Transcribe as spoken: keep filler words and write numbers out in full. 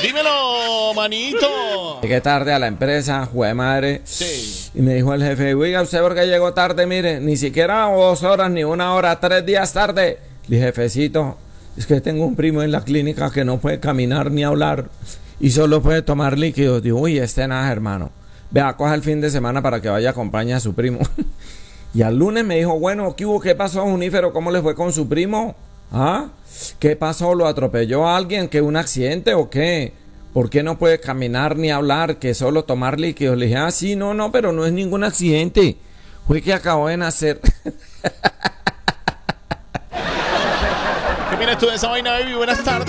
Dímelo, manito. Llegué tarde a la empresa, jue madre. Sí. Y me dijo el jefe, oiga, ¿usted por qué llegó tarde? Mire, ni siquiera dos horas, ni una hora, tres días tarde. Le dije, jefecito, es que tengo un primo en la clínica que no puede caminar ni hablar y solo puede tomar líquidos. Digo, uy, este nada, hermano. Vea, coja el fin de semana para que vaya a acompañar a su primo. Y al lunes me dijo, bueno, ¿qué hubo? ¿Qué pasó, Junífero? ¿Cómo le fue con su primo? ¿Ah? ¿Qué pasó? ¿Lo atropelló a alguien? ¿Qué, un accidente o qué? ¿Por qué no puede caminar ni hablar? ¿Que solo tomar líquidos? Le dije, ah, sí, no, no, pero no es ningún accidente. Fue que acabó de nacer. ¿Qué opinas tú de esa vaina, baby? Buenas tardes.